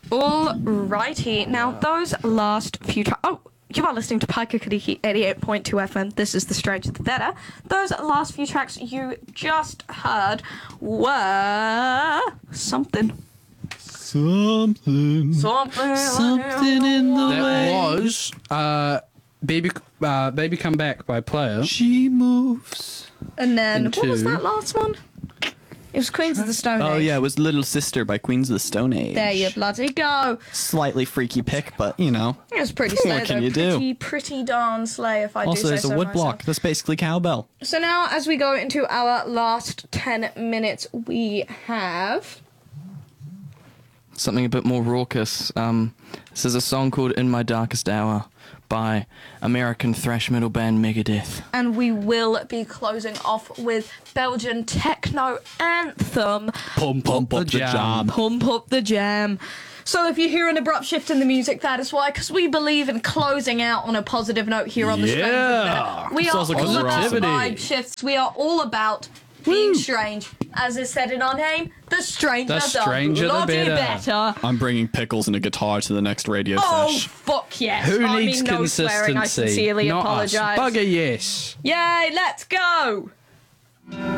Alrighty, now those last few tracks. Oh, you are listening to Pika Kadiki 88.2 FM. This is The Stranger the Better. Those last few tracks you just heard were something. Something in the way. That was Baby Come Back by Player. She moves. And then, what was that last one? It was Queens of the Stone Age. Oh, yeah, it was Little Sister by Queens of the Stone Age. There you bloody go. Slightly freaky pick, but, you know. It was pretty slay, What can you do? Pretty darn slay, if I do Also, say there's so a wood myself. block. That's basically cowbell. So now, as we go into our last 10 minutes, we have... something a bit more raucous. This is a song called In My Darkest Hour by American thrash metal band Megadeth. And we will be closing off with Belgian techno anthem, Pump up the jam. Pump Up the Jam. So if you hear an abrupt shift in the music, that is why, because we believe in closing out on a positive note here on The Stranger the Better. We are Sounds like all about positivity. vibe shifts. We are all about being strange. As is said in our name, the stranger The stranger the bloody better. I'm bringing pickles and a guitar to the next radio Oh, fish. fuck yes. Who I needs mean, no consistency? swearing, I sincerely Not apologise. us. Bugger yes. Yay, let's go!